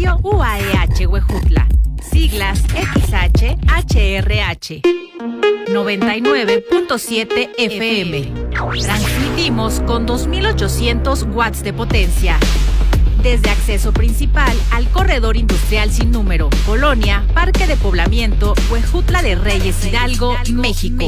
Radio UAEH Huejutla, siglas XHHRH. 99.7 FM. Transmitimos con 2800 watts de potencia. Desde acceso principal al corredor industrial sin número, Colonia, Parque de Poblamiento, Huejutla de Reyes Hidalgo, México.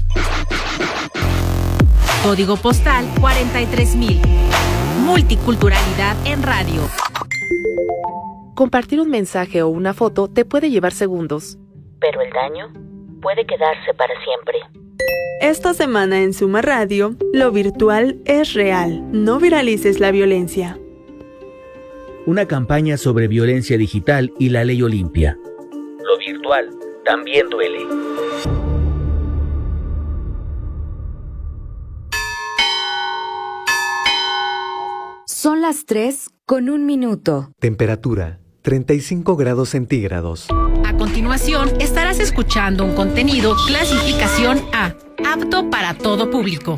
Código postal 43000. Multiculturalidad en radio. Compartir un mensaje o una foto te puede llevar segundos, pero el daño puede quedarse para siempre. Esta semana en Suma Radio, lo virtual es real. No viralices la violencia. Una campaña sobre violencia digital y la ley Olimpia. Lo virtual también duele. Son las 3:01. Temperatura 35 grados centígrados. A continuación, estarás escuchando un contenido clasificación A, apto para todo público.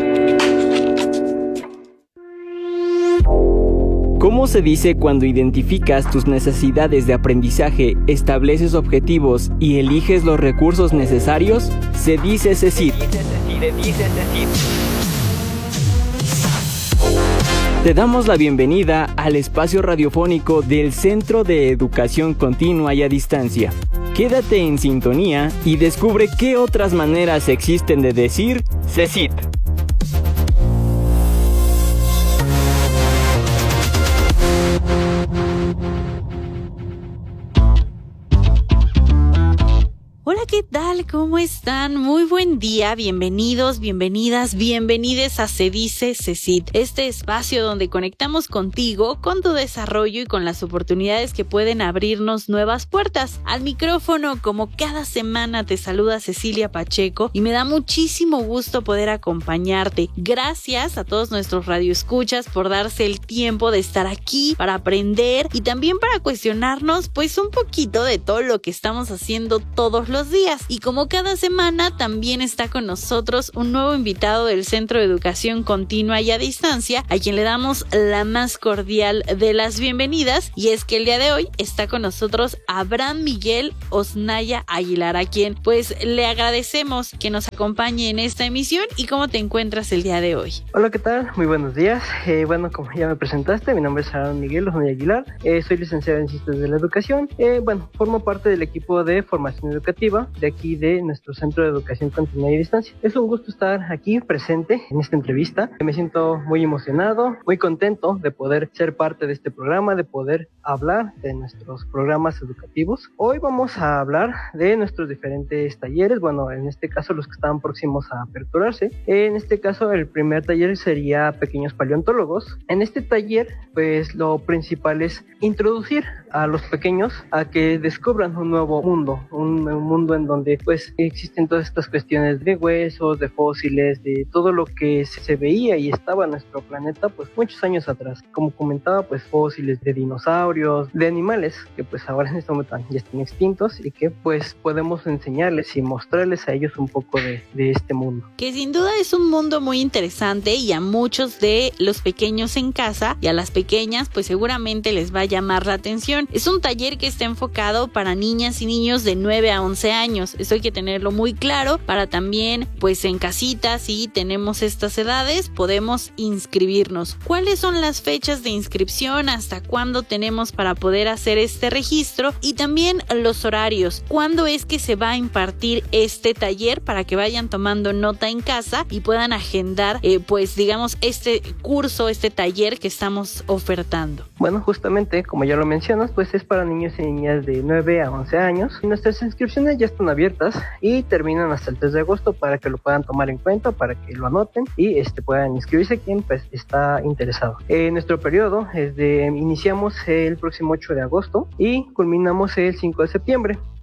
¿Cómo se dice cuando identificas tus necesidades de aprendizaje, estableces objetivos y eliges los recursos necesarios? Se dice CECIT. Te damos la bienvenida al espacio radiofónico del Centro de Educación Continua y a Distancia. Quédate en sintonía y descubre qué otras maneras existen de decir CECIT. Hola, ¿qué tal? ¿Cómo están? Muy buen día, bienvenidos, bienvenidas, bienvenides a Se Dice CECIT, este espacio donde conectamos contigo, con tu desarrollo y con las oportunidades que pueden abrirnos nuevas puertas. Al micrófono, como cada semana, te saluda Cecilia Pacheco y me da muchísimo gusto poder acompañarte. Gracias a todos nuestros radioescuchas por darse el tiempo de estar aquí para aprender y también para cuestionarnos pues un poquito de todo lo que estamos haciendo todos los días. Y como cada semana también está con nosotros un nuevo invitado del Centro de Educación Continua y a Distancia, a quien le damos la más cordial de las bienvenidas, y es que el día de hoy está con nosotros Abraham Miguel Osnaya Aguilar, a quien pues le agradecemos que nos acompañe en esta emisión. ¿Y cómo te encuentras el día de hoy? Hola, ¿qué tal? Muy buenos días. Bueno, como ya me presentaste, mi nombre es Abraham Miguel Osnaya Aguilar, soy licenciado en Ciencias de la Educación, formo parte del equipo de formación educativa de aquí de nuestro Centro de Educación Continua y a Distancia. Es un gusto estar aquí presente en esta entrevista. Me siento muy emocionado, muy contento de poder ser parte de este programa, de poder hablar de nuestros programas educativos. Hoy vamos a hablar de nuestros diferentes talleres, bueno, en este caso los que están próximos a aperturarse. En este caso el primer taller sería Pequeños Paleontólogos. En este taller pues lo principal es introducir a los pequeños a que descubran un nuevo mundo, un mundo en donde pues existen todas estas cuestiones de huesos, de fósiles, de todo lo que se veía y estaba en nuestro planeta pues muchos años atrás. Como comentaba, pues fósiles de dinosaurios, de animales que pues ahora en este momento ya están extintos y que pues podemos enseñarles y mostrarles a ellos un poco de este mundo. Que sin duda es un mundo muy interesante y a muchos de los pequeños en casa y a las pequeñas pues seguramente les va a llamar la atención. Es un taller que está enfocado para niñas y niños de 9 a 11 años. Esto hay que tenerlo muy claro para también, pues en casita, si tenemos estas edades, podemos inscribirnos. ¿Cuáles son las fechas de inscripción? ¿Hasta cuándo tenemos para poder hacer este registro? Y también los horarios. ¿Cuándo es que se va a impartir este taller para que vayan tomando nota en casa y puedan agendar, pues digamos, este curso, este taller que estamos ofertando? Bueno, justamente, como ya lo mencionas, pues es para niños y niñas de 9 a 11 años. Nuestras inscripciones ya están abiertas y terminan hasta el 3 de agosto para que lo puedan tomar en cuenta, para que lo anoten y puedan inscribirse quien pues está interesado. Nuestro periodo es iniciamos el próximo 8 de agosto y culminamos el 5 de septiembre.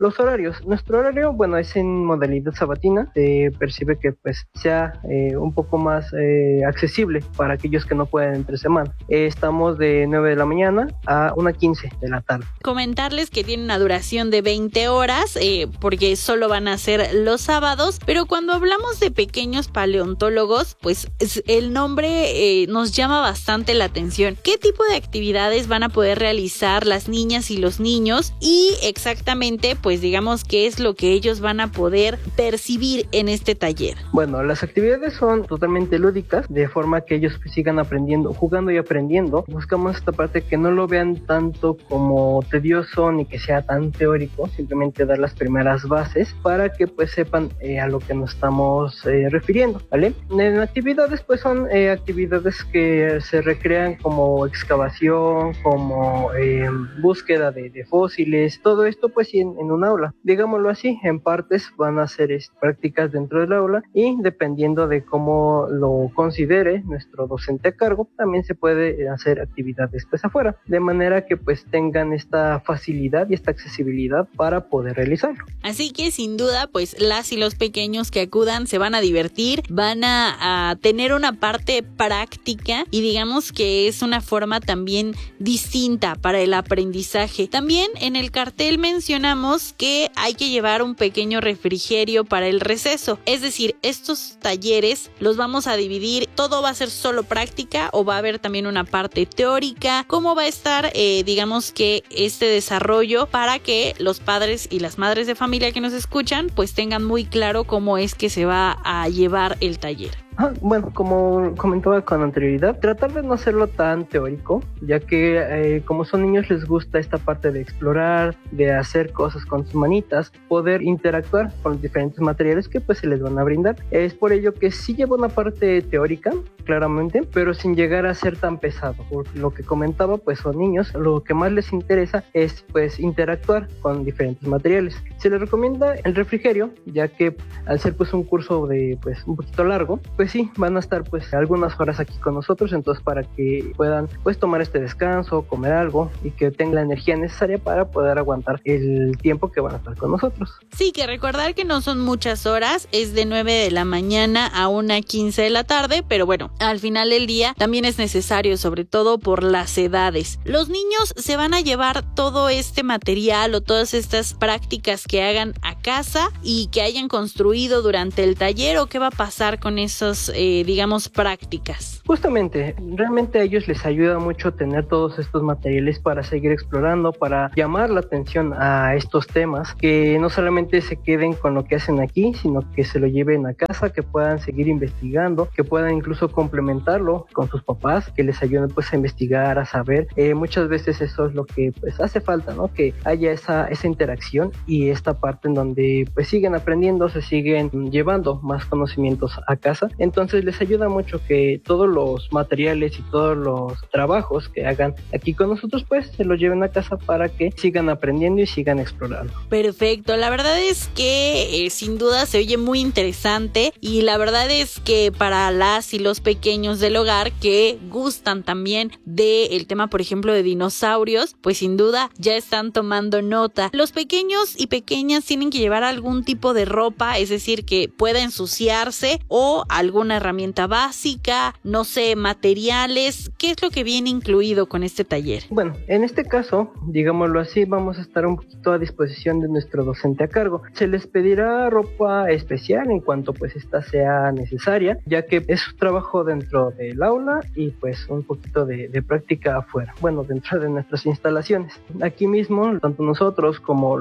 Los horarios. Nuestro horario, bueno, es en modalidad sabatina. Se percibe que pues sea un poco más accesible para aquellos que no pueden entre semana. Estamos de 9 de la mañana a 1:15 de la tarde. Comentarles que tiene una duración de 20 horas porque solo van a ser los sábados, pero cuando hablamos de pequeños paleontólogos, pues el nombre nos llama bastante la atención. ¿Qué tipo de actividades van a poder realizar las niñas y los niños? Y exactamente, pues digamos, qué es lo que ellos van a poder percibir en este taller. Bueno, las actividades son totalmente lúdicas, de forma que ellos sigan aprendiendo, jugando y aprendiendo. Buscamos esta parte que no lo vean tanto como tedioso ni que sea tan teórico, simplemente dar las primeras bases para que pues sepan a lo que nos estamos refiriendo, ¿vale? En actividades pues son actividades que se recrean como excavación, como búsqueda de fósiles, todo esto pues sí en un aula, digámoslo así. En partes van a ser prácticas dentro del aula y dependiendo de cómo lo considere nuestro docente a cargo, también se puede hacer actividades pues afuera, de manera que pues tengan esta facilidad y esta accesibilidad para poder realizarlo. Así que sin duda pues las y los pequeños que acudan se van a divertir, van a tener una parte práctica y digamos que es una forma también distinta para el aprendizaje. También en el cartel mencionamos que hay que llevar un pequeño refrigerio para el receso, es decir, estos talleres los vamos a dividir, todo va a ser solo práctica o va a haber también una parte teórica. ¿Cómo va a estar digamos que este desarrollo para que los padres y las madres de familia que nos escuchan pues tengan muy claro cómo es que se va a llevar el taller? Bueno, como comentaba con anterioridad, tratar de no hacerlo tan teórico, ya que como son niños les gusta esta parte de explorar, de hacer cosas con sus manitas, poder interactuar con los diferentes materiales que pues se les van a brindar. Es por ello que sí lleva una parte teórica, claramente, pero sin llegar a ser tan pesado. Por lo que comentaba, pues son niños, lo que más les interesa es pues interactuar con diferentes materiales. Se les recomienda el refrigerio, ya que al ser pues un curso de pues un poquito largo, pues sí, van a estar pues algunas horas aquí con nosotros, entonces para que puedan pues tomar este descanso, comer algo y que tengan la energía necesaria para poder aguantar el tiempo que van a estar con nosotros. Sí, que recordar que no son muchas horas, es de 9 de la mañana a 1:15 de la tarde, pero bueno, al final del día también es necesario, sobre todo por las edades. Los niños se van a llevar todo este material o todas estas prácticas que hagan a casa y que hayan construido durante el taller, o qué va a pasar con esos digamos prácticas. Justamente, realmente a ellos les ayuda mucho tener todos estos materiales para seguir explorando, para llamar la atención a estos temas, que no solamente se queden con lo que hacen aquí, sino que se lo lleven a casa, que puedan seguir investigando, que puedan incluso complementarlo con sus papás, que les ayuden pues a investigar, a saber. Muchas veces eso es lo que pues hace falta, ¿no? Que haya esa interacción y esta parte en donde pues siguen aprendiendo, se siguen llevando más conocimientos a casa. Entonces les ayuda mucho que todos los materiales y todos los trabajos que hagan aquí con nosotros pues se los lleven a casa para que sigan aprendiendo y sigan explorando. Perfecto, la verdad es que sin duda se oye muy interesante y la verdad es que para las y los pequeños del hogar que gustan también del tema, por ejemplo, de dinosaurios, pues sin duda ya están tomando nota. Los pequeños y pequeñas tienen que llevar algún tipo de ropa, es decir, que pueda ensuciarse, o alguna herramienta básica, no sé, materiales. ¿Qué es lo que viene incluido con este taller? Bueno, en este caso, digámoslo así, vamos a estar un poquito a disposición de nuestro docente a cargo. Se les pedirá ropa especial en cuanto pues esta sea necesaria, ya que es su trabajo dentro del aula y pues un poquito de práctica afuera, bueno, dentro de nuestras instalaciones. Aquí mismo, tanto nosotros como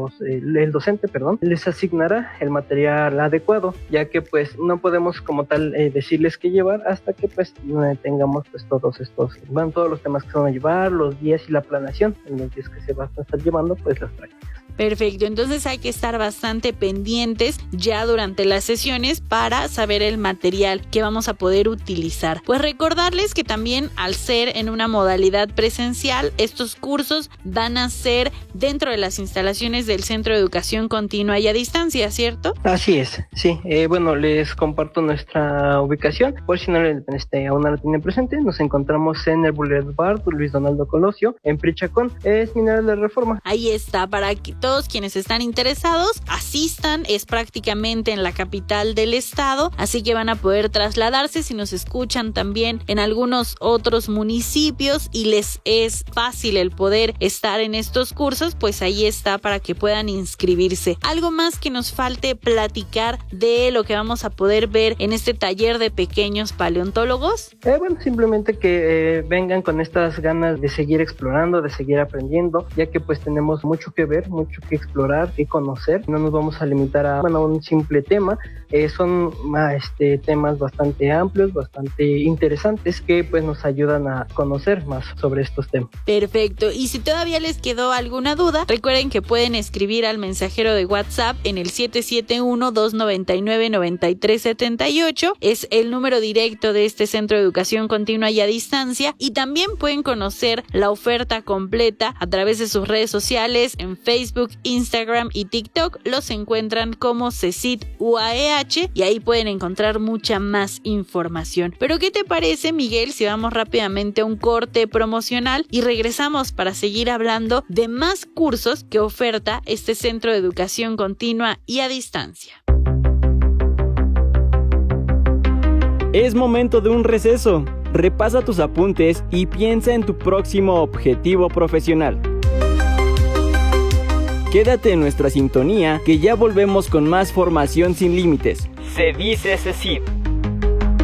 el docente, les asignará el material adecuado, ya que pues no podemos como tal decirles qué llevar hasta que pues tengamos pues todos los temas que se van a llevar, los días y la planeación en los días que se van a estar llevando pues las prácticas. Perfecto, entonces hay que estar bastante pendientes ya durante las sesiones para saber el material que vamos a poder utilizar. Pues recordarles que también al ser en una modalidad presencial, estos cursos van a ser dentro de las instalaciones del Centro de Educación Continua y a Distancia, ¿cierto? Así es, sí. Bueno, les comparto nuestra ubicación, por si no aún no la tienen presente. Nos encontramos en el Boulevard Luis Donaldo Colosio, en Prichacón, es Mineral de Reforma. Ahí está, para todos quienes están interesados asistan, es prácticamente en la capital del estado, así que van a poder trasladarse. Si nos escuchan también en algunos otros municipios y les es fácil el poder estar en estos cursos, pues ahí está para que puedan inscribirse. ¿Algo más que nos falte platicar de lo que vamos a poder ver en este taller de pequeños paleontólogos? Bueno, simplemente que vengan con estas ganas de seguir explorando, de seguir aprendiendo, ya que pues tenemos mucho que ver, mucho que explorar, que conocer. No nos vamos a limitar a un simple tema. Son temas bastante amplios, bastante interesantes, que pues nos ayudan a conocer más sobre estos temas. Perfecto, y si todavía les quedó alguna duda, recuerden que pueden escribir al mensajero de WhatsApp en el 771-299-9378, es el número directo de este Centro de Educación Continua y a Distancia, y también pueden conocer la oferta completa a través de sus redes sociales en Facebook, Instagram y TikTok. Los encuentran como CECIT UAEH y ahí pueden encontrar mucha más información. Pero ¿qué te parece, Miguel, si vamos rápidamente a un corte promocional y regresamos para seguir hablando de más cursos que oferta este Centro de Educación Continua y a Distancia? Es momento de un receso. Repasa tus apuntes y piensa en tu próximo objetivo profesional. Quédate en nuestra sintonía, que ya volvemos con más formación sin límites. Se dice CECIT.